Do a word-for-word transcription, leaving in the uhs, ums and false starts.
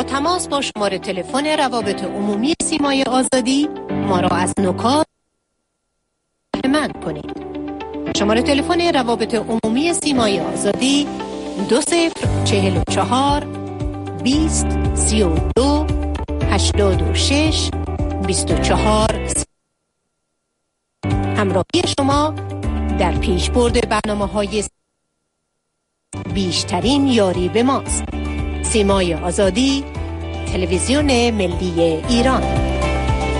با تماس با شماره تلفن روابط عمومی سیمای آزادی ما را از نکات بهره‌مند کنید. شماره تلفن روابط عمومی سیمای آزادی دو صفر چهل و چهار بیست سی و دو هشتاد و شش بیست و چهار. همراهی شما در پیشبرد برنامه‌های بیشترین یاری به ماست. سیمای آزادی، تلویزیون ملی ایران.